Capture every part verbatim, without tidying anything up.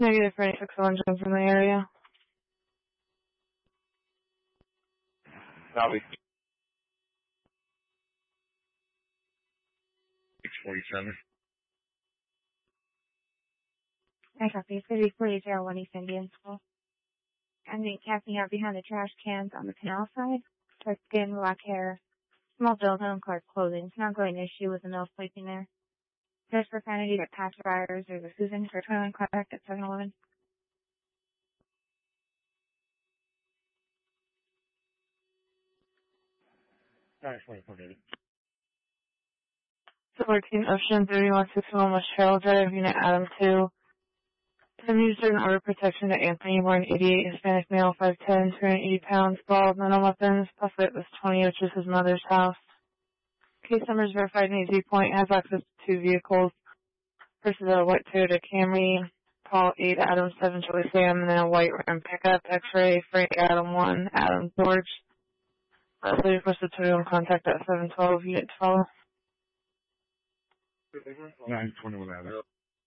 Negative for any six oh one Jones from the area. Copy. six forty-seven. I copy. It's going to be forty oh one East Indian School. I'm being camping out behind the trash cans on the canal side. Dark skin, black hair, small build, unclothed clothing. It's not going to issue with the nose placing there. There's profanity that pass riders or the Susan for twenty-one contact at seven eleven. Alright, twenty-four, baby. fourteen Ocean thirty-one sixty-one West Trail Drive, Unit Adam two. Administered an order of protection to Anthony Warren, eighty-eight, Hispanic male, five ten, two hundred eighty pounds, bald, no weapons, plus it was twenty, which is his mother's house. Case number is verified in Easy Point, has access to two vehicles. First is a white Toyota Camry, Paul eight, Adam seven, Charlie Sam, and then a white Ram pickup, X-ray, Frank Adam one, Adam George. Lastly, requested twenty-one contact at seven twelve, unit twelve. nine twenty-one, Adam.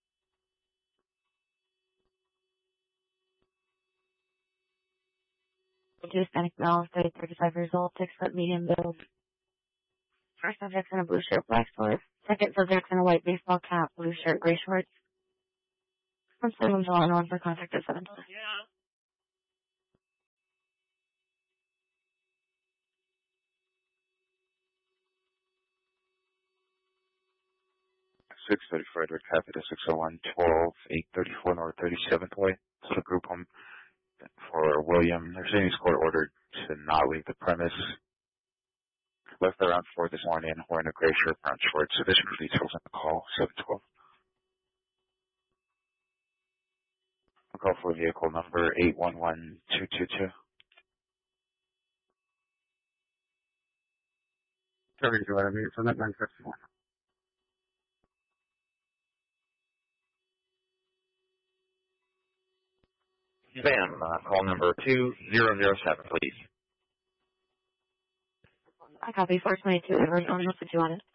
Hispanic male, thirty, thirty-five years old, six foot medium build. First subject's in a blue shirt, black shorts. Second subject's in a white baseball cap, blue shirt, gray shorts. From seven July on for contact at seven twelve. Yeah. six thirty Frederick, happy to six oh one, twelve, eight thirty-four North thirty-seventh Way. This is a group home for William. They're saying he's court ordered to not leave the premise. Left around four this morning, wearing a gray shirt, brown shorts. Additional details on the call, seven twelve. I'll call for vehicle number eight one one two two two. Sorry, do I have it? So that nine fifty-one. Sam, uh, call number two zero zero seven, please. I copy four twenty-two, everyone, what's it you on it?